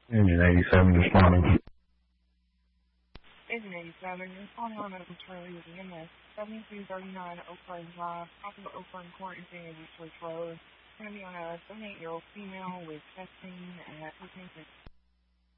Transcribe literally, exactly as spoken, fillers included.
Engine eighty-seven responding. Engine eighty-seven, you're calling on medical Charlie with E M S seventy-two thirty-nine Oak Glen Drive, off of Oak Glen Court in San Diego Church Road. It's going to be on a seventy-eight-year-old female with chest pain at fourteen six.